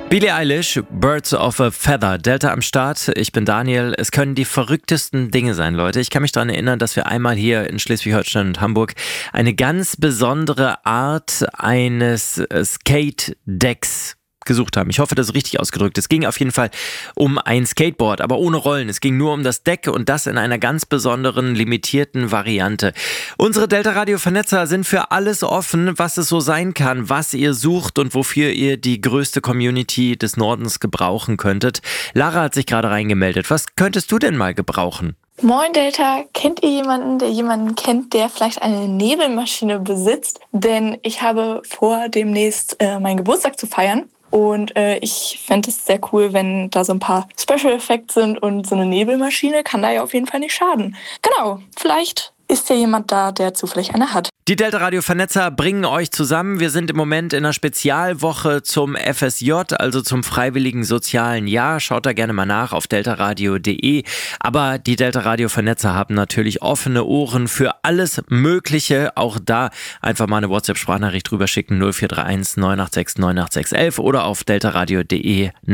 Billie Eilish, Birds of a Feather, Delta am Start. Ich bin Daniel. Es können die verrücktesten Dinge sein, Leute. Ich kann mich daran erinnern, dass wir einmal hier in Schleswig-Holstein und Hamburg eine ganz besondere Art eines Skate-Decks gesucht haben. Ich hoffe, das ist richtig ausgedrückt. Es ging auf jeden Fall um ein Skateboard, aber ohne Rollen. Es ging nur um das Deck und das in einer ganz besonderen, limitierten Variante. Unsere Delta-Radio-Vernetzer sind für alles offen, was es so sein kann, was ihr sucht und wofür ihr die größte Community des Nordens gebrauchen könntet. Lara hat sich gerade reingemeldet. Was könntest du denn mal gebrauchen? Moin Delta, kennt ihr jemanden, der jemanden kennt, der vielleicht eine Nebelmaschine besitzt? Denn ich habe vor, demnächst meinen Geburtstag zu feiern. Und ich fände es sehr cool, wenn da so ein paar Special Effects sind und so eine Nebelmaschine kann da ja auf jeden Fall nicht schaden. Genau, vielleicht ist ja jemand da, der zufällig eine hat. Die Delta-Radio-Vernetzer bringen euch zusammen. Wir sind im Moment in einer Spezialwoche zum FSJ, also zum Freiwilligen Sozialen Jahr. Schaut da gerne mal nach auf deltaradio.de. Aber die Delta-Radio-Vernetzer haben natürlich offene Ohren für alles Mögliche. Auch da einfach mal eine WhatsApp-Sprachnachricht drüber schicken, 0431 986 98611 oder auf deltaradio.de